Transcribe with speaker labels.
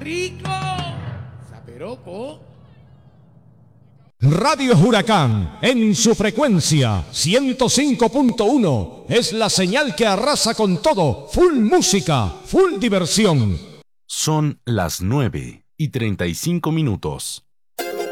Speaker 1: rico! ¡Saperoco!
Speaker 2: Radio Huracán, en su frecuencia 105.1, es la señal que arrasa con todo. Full música, full diversión.
Speaker 3: Son las 9:35.